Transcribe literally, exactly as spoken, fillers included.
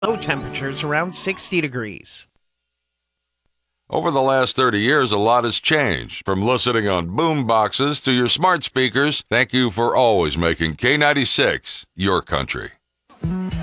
Low temperatures around sixty degrees. Over the last thirty years, a lot has changed. From listening on boom boxes to your smart speakers, thank you for always making K ninety-six your country.